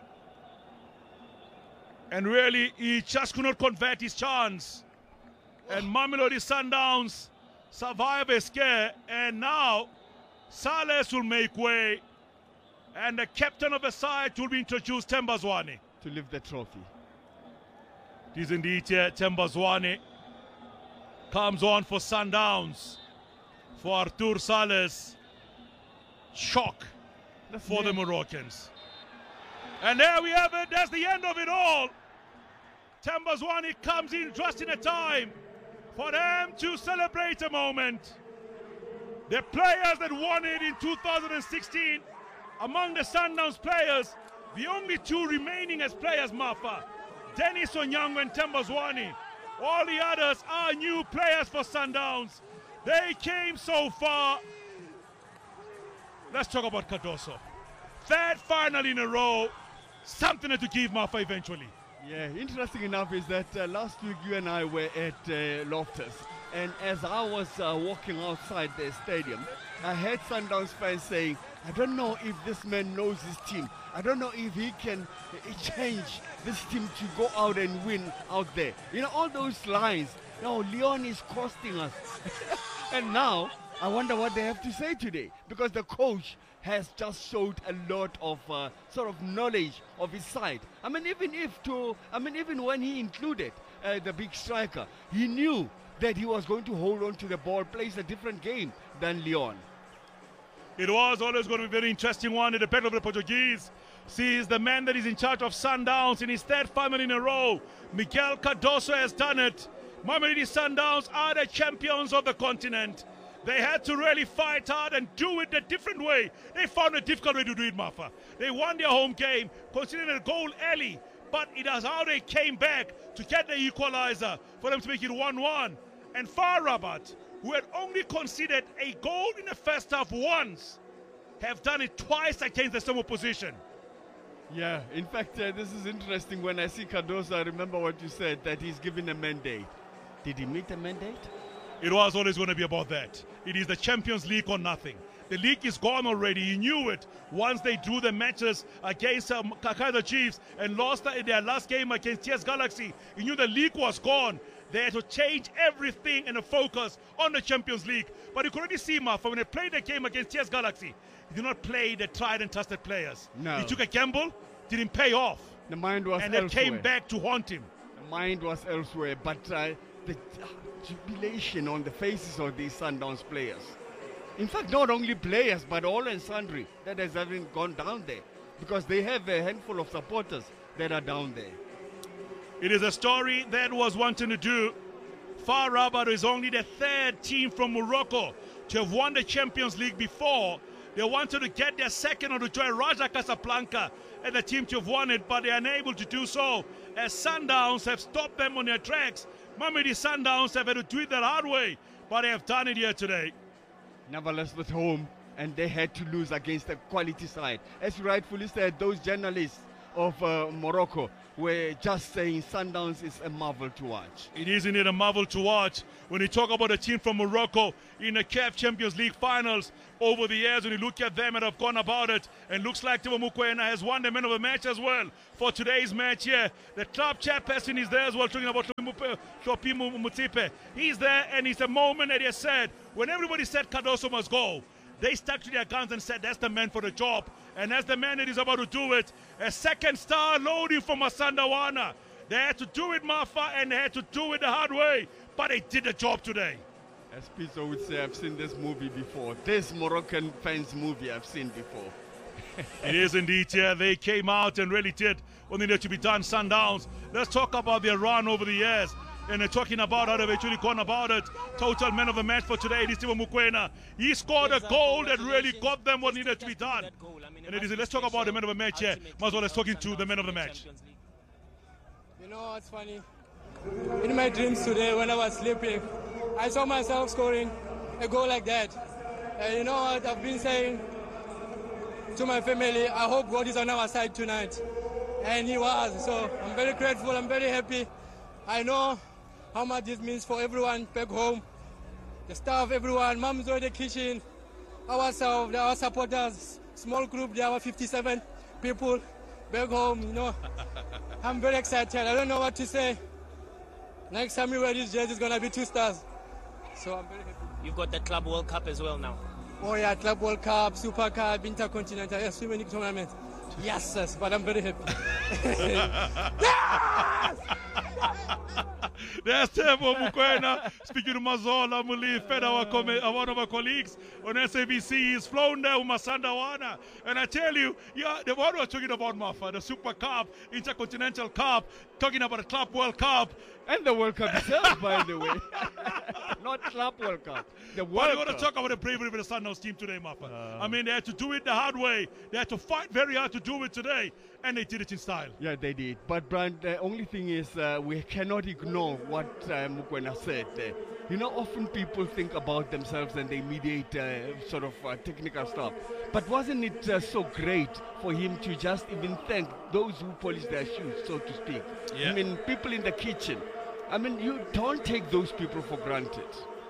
And really, he just could not convert his chance. And Mamelodi Sundowns survive a scare. And now, Sales will make way. And the captain of the side will be introduced, Themba Zwane. To lift the trophy. It is indeed here, Themba Zwane comes on for Sundowns. For Artur Sales. Shock That's for the near. Moroccans. And there we have it. That's the end of it all. Themba Zwane comes in just in a time for them to celebrate a moment. The players that won it in two thousand sixteen, among the Sundowns players, the only two remaining as players, Mafa, Dennis Onyango and Themba Zwane. All the others are new players for Sundowns. They came so far. Let's talk about Cardoso. Third final in a row. Something to give Mafa eventually. Yeah, interesting enough is that uh, last week you and I were at uh, Loftus, and as I was uh, walking outside the stadium, I heard Sundowns fans saying, I don't know if this man knows his team. I don't know if he can uh, change this team to go out and win out there. You know, all those lines. No, Leon is costing us. And now, I wonder what they have to say today, because the coach has just showed a lot of uh, sort of knowledge of his side. I mean, even if to, I mean, even when he included uh, the big striker, he knew that he was going to hold on to the ball, plays a different game than Leon. It was always going to be a very interesting one in the battle of the Portuguese. Sees the man that is in charge of Sundowns in his third final in a row. Miguel Cardoso has done it. Mamelodi Sundowns are the champions of the continent. They had to really fight hard and do it a different way. They found a difficult way to do it, Mafa. They won their home game, considering a goal early, but it is how they came back to get the equalizer for them to make it one one. And FAR Rabat, who had only conceded a goal in the first half once, have done it twice against the same opposition. Yeah, in fact, uh, this is interesting. When I see Cardoso, I remember what you said, that he's given a mandate. Did he meet the mandate? It was always going to be about that. It is the Champions League or nothing. The league is gone already. He knew it once they drew the matches against um, Kaizer Chiefs and lost in their last game against T S Galaxy. He knew the league was gone. They had to change everything and the focus on the Champions League. But you could already see, Mafa, when they played the game against T S Galaxy, he did not play the tried and trusted players. No. He took a gamble, didn't pay off. The mind was and elsewhere. it came back to haunt him. The mind was elsewhere, but uh, the uh, jubilation on the faces of these Sundowns players. In fact, not only players, but all and sundry that has even gone down there, because they have a handful of supporters that are down there. It is a story that was wanting to do. FAR Rabat is only the third team from Morocco to have won the Champions League before. They wanted to get their second on the joy Raja Casablanca and the team to have won it, but they are unable to do so as Sundowns have stopped them on their tracks. Mamelodi Sundowns have had to do it the hard way, but they have done it here today. Nevertheless, at home, and they had to lose against a quality side. As you rightfully said, those journalists of uh, Morocco, were just saying Sundowns is a marvel to watch. It is indeed a marvel to watch. When you talk about a team from Morocco in the C A F Champions League finals over the years, when you look at them and have gone about it, and looks like Teboho Mokoena has won the man of the match as well for today's match here. The club chairperson is there as well, talking about Hlopi Motsepe. He's there, and it's a moment that he has said, when everybody said Cardoso must go, they stuck to their guns and said, that's the man for the job. And as the man that is about to do it, a second star loading from Masandawana. They had to do it, Mafa, and they had to do it the hard way. But they did the job today. As Pizzo would say, I've seen this movie before. This Moroccan fans movie I've seen before. It is indeed, yeah. They came out and really did what needed to be done. Sundowns. Let's talk about their run over the years. And they're talking about how they've actually gone about it. Total man of the match for today, it is Teboho Mokoena. He scored a goal that really got them what needed to be done. And it is, let's talk about the man of the match here. As well as talking to the man of the match. You know what's funny? In my dreams today, when I was sleeping, I saw myself scoring a goal like that. And you know what I've been saying to my family? I hope God is on our side tonight. And he was. So I'm very grateful. I'm very happy. I know how much this means for everyone back home, the staff, everyone, Mums in the kitchen, ourselves, our supporters, small group, there are fifty-seven people back home, you know. I'm very excited. I don't know what to say. Next time we wear this jersey, it's going to be two stars. So I'm very happy. You've got the Club World Cup as well now. Oh yeah, Club World Cup, Super Cup, Intercontinental, yes, so many tournaments. Yes, yes, but I'm very happy. Yes! There's Teboho Mokoena speaking to Mazola Muli, fed our one of our colleagues on S A B C. He's flown there with Masandawana. And I tell you, yeah, the one we're talking about, Mafa, the Super Cup, Intercontinental Cup, talking about the Club World Cup. And the World Cup itself, by the way. Not Club World Cup. The World But we're going Cup. to talk about the bravery of the Sundowns team today, Mafa. Uh, I mean, they had to do it the hard way. They had to fight very hard to do it today. And they did it in style. Yeah, they did. But, Brian, the only thing is uh, we cannot ignore what uh, Mokoena said there. You know, often people think about themselves and they mediate uh, sort of uh, technical stuff. But wasn't it uh, so great for him to just even thank those who polish their shoes, so to speak? Yeah. I mean, people in the kitchen. I mean, you don't take those people for granted.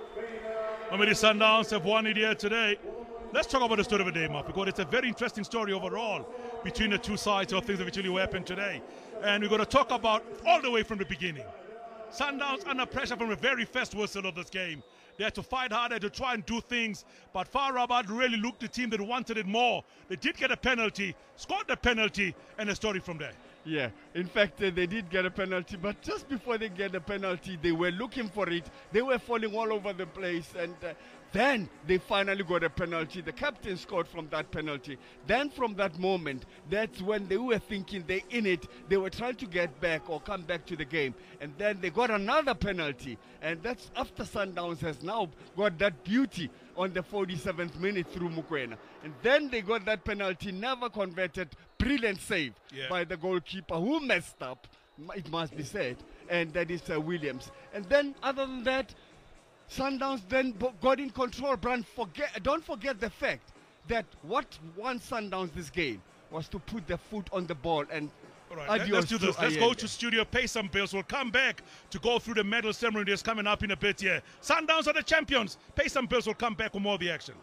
I mean, the Sundowns have won it here today. Let's talk about the story of the day, Mark, because it's a very interesting story overall between the two sides of things that actually happened today. And we're going to talk about all the way from the beginning. Sundowns under pressure from the very first whistle of this game. They had to fight harder to try and do things, but Far Rabat really looked the team that wanted it more. They did get a penalty, scored the penalty, and a story from there. Yeah, in fact, uh, they did get a penalty, but just before they get the penalty, they were looking for it. They were falling all over the place, and uh, then they finally got a penalty. The captain scored from that penalty. Then from that moment, that's when they were thinking they're in it. They were trying to get back or come back to the game, and then they got another penalty, and that's after Sundowns has now got that beauty on the forty-seventh minute through Mokoena. And then they got that penalty, never converted. Brilliant save Yeah. by the goalkeeper who messed up, it must be said, and that is uh, Williams. And then other than that, Sundowns then bo- got in control. Brand, forget, don't forget the fact that what won Sundowns this game was to put their foot on the ball and All right, let, adios let's do this. to Let's Allende. go to studio, pay some bills. We'll come back to go through the medal ceremony that's coming up in a bit here. Sundowns are the champions. Pay some bills. We'll come back with more of the action.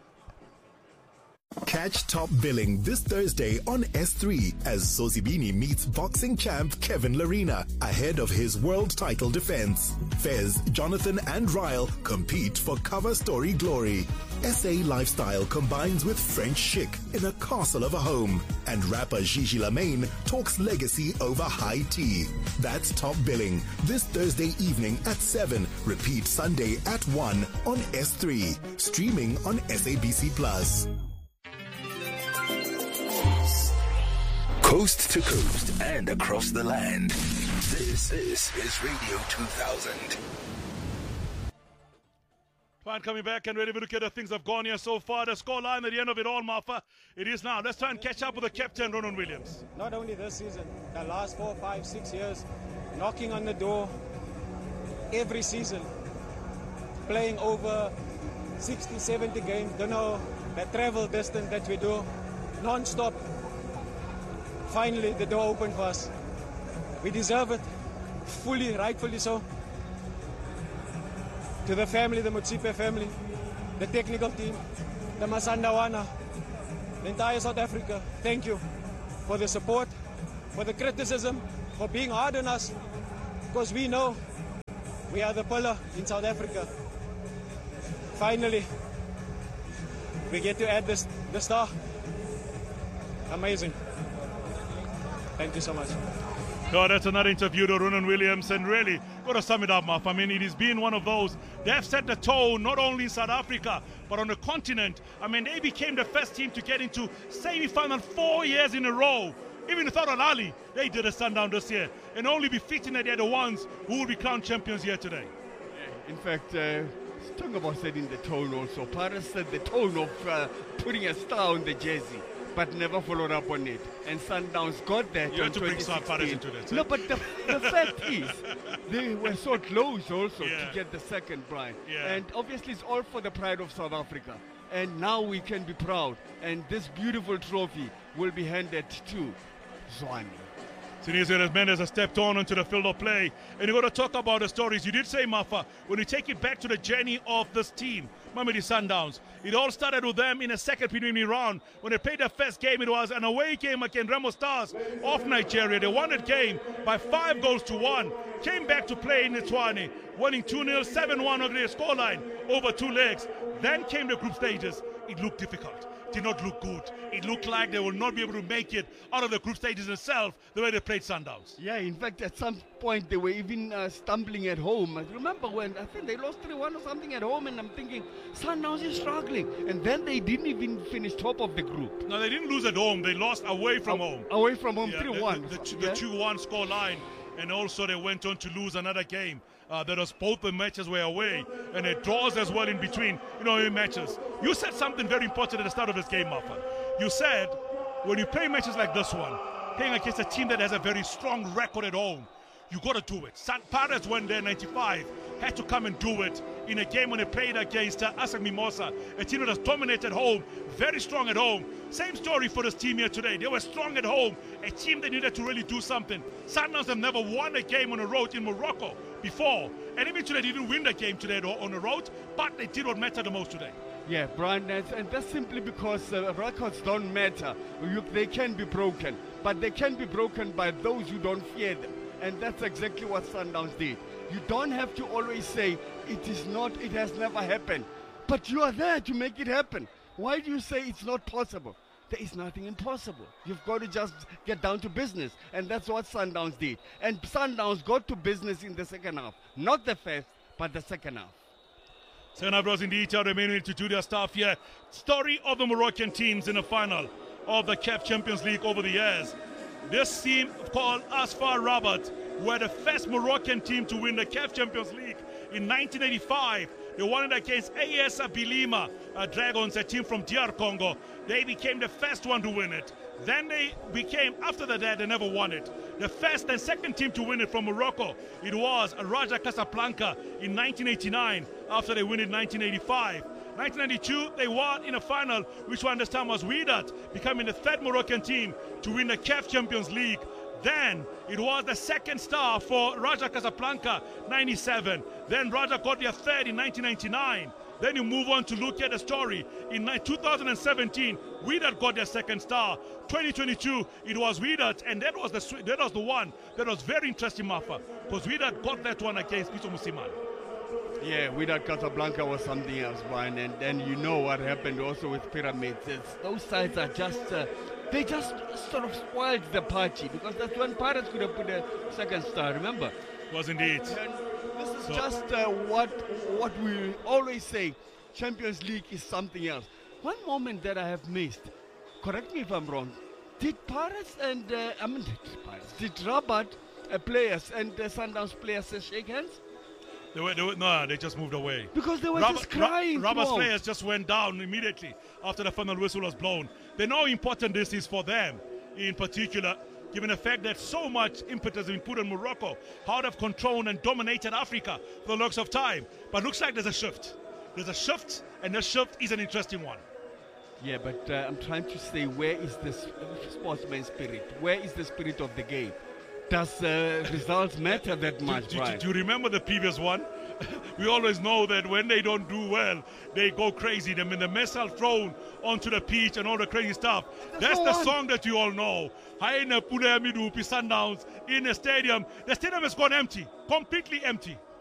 Catch Top Billing this Thursday on S three as Zozibini meets boxing champ Kevin Larina ahead of his world title defense. Fez, Jonathan and Ryle compete for cover story glory. S A lifestyle combines with French chic in a castle of a home. And rapper Gigi Lamaine talks legacy over high tea. That's Top Billing this Thursday evening at seven. Repeat Sunday at one on S three. Streaming on S A B C Plus. Coast to coast and across the land. This, this is Radio two thousand. Fine, coming back and really look at the things that have gone here so far. The scoreline at the end of it all, Marfa. It is now. Let's try and catch up with the captain, Ronan Williams. Not only this season, the last four, five, six years, knocking on the door every season, playing over sixty, seventy games. Don't know the travel distance that we do, non-stop. Finally, the door opened for us. We deserve it, fully, rightfully so. To the family, the Motsepe family, the technical team, the Masandawana, the entire South Africa, thank you for the support, for the criticism, for being hard on us, because we know we are the pillar in South Africa. Finally, we get to add this, the star. Amazing. Thank you so much. Oh, that's another interview to Ronan Williams, and really, got to sum it up, Maf. I mean, it has been one of those. They have set the tone, not only in South Africa, but on the continent. I mean, they became the first team to get into semi-final four years in a row. Even without Al Ali, they did a Sundown this year, and only befitting that they're the ones who will be crowned champions here today. In fact, uh, talking about setting the tone also, Paris set the tone of uh, putting a star on the jersey, but never followed up on it. And Sundowns got that. You had to bring Paris into this. No, but the, the fact is, they were so close also yeah. to get the second, Brian. Yeah. And obviously it's all for the pride of South Africa. And now we can be proud. And this beautiful trophy will be handed to Zwane. Sinise Mendes has stepped on onto the field of play. And you're going to talk about the stories. You did say, Mafa, when you take it back to the journey of this team, Mamelodi Sundowns, it all started with them in a second preliminary round. When they played their first game, it was an away game against Remo Stars of Nigeria. They won that game by five goals to one. Came back to play in Tswane, winning two nil, seven one on the scoreline over two legs. Then came the group stages. It looked difficult. Did not look good. It looked like they will not be able to make it out of the group stages itself the way they played Sundowns. Yeah, in fact, at some point they were even uh, stumbling at home. I remember when I think they lost three one or something at home, and I'm thinking, Sundowns is struggling. And then they didn't even finish top of the group. No, they didn't lose at home. They lost away from A- home. Away from home, Yeah, three one. The, the, yeah? the two one score line. And also they went on to lose another game. Uh, that was both the matches were away, and it draws as well in between, you know, in matches. You said something very important at the start of this game, Marfa. You said when you play matches like this one, playing against a team that has a very strong record at home, you got to do it. San Pares went there ninety-five, had to come and do it in a game when they played against uh, Asak Mimosa, a team that has dominated home, very strong at home. Same story for this team here today. They were strong at home, a team that needed to really do something. Sundowns have never won a game on the road in Morocco before, and even today they didn't win the game today on the road, but they did what mattered the most today. Yeah, Brian, and that's simply because uh, records don't matter. You, they can be broken, but they can be broken by those who don't fear them. And that's exactly what Sundowns did. You don't have to always say, it is not, it has never happened. But you are there to make it happen. Why do you say it's not possible? There is nothing impossible. You've got to just get down to business. And that's what Sundowns did. And Sundowns got to business in the second half. Not the first, but the second half. Second half was indeed remaining to do their stuff here. Story of the Moroccan teams in the final of the C A F Champions League over the years. This team called Asfar Rabat were the first Moroccan team to win the C A F Champions League in nineteen eighty-five. They won it against A S Abilima uh, Dragons, a team from D R Congo. They became the first one to win it. Then they became, after that, they never won it. The first and second team to win it from Morocco, it was Raja Casablanca in nineteen eighty-nine, after they win it in nineteen eighty-five. nineteen ninety-two, they won in a final, which we understand was Wydad, becoming the third Moroccan team to win the C A F Champions League. Then it was the second star for Raja Casablanca, ninety-seven. Then Raja got their third in nineteen ninety-nine. Then you move on to look at the story. In two thousand seventeen, Wydad got their second star. twenty twenty-two, it was Wydad, and that was the that was the one that was very interesting, Mafa, because Wydad got that one against Pitso Mosimane. Yeah, Wydad Casablanca was something else, Brian, and then you know what happened also with Pyramids. It's, those sides are just, uh, they just sort of spoiled the party, because that's when Pirates could have put a second star, remember? Was indeed. And this is So- just uh, what what we always say, Champions League is something else. One moment that I have missed, correct me if I'm wrong, did Pirates and, uh, I mean, did, Pirates, did Rabat uh, players and uh, Sundowns players uh, shake hands? They were, they were, no, they just moved away. Because they were Rabat- just crying Ra- Rabat's throughout. players just went down immediately after the final whistle was blown. They know how important this is for them, in particular, given the fact that so much impetus has been put on Morocco, how they've controlled and dominated Africa for the looks of time. But looks like there's a shift. There's a shift, and the shift is an interesting one. Yeah, but uh, I'm trying to say, where is this sportsman spirit? Where is the spirit of the game? does uh, results matter that much, do, do, Brian? do you remember the previous one? We always know that when they don't do well, they go crazy. I mean, the missile thrown onto the pitch and all the crazy stuff. That's the song that you all know. Haina Pule Midu Sundowns in the stadium. The stadium has gone empty, completely empty.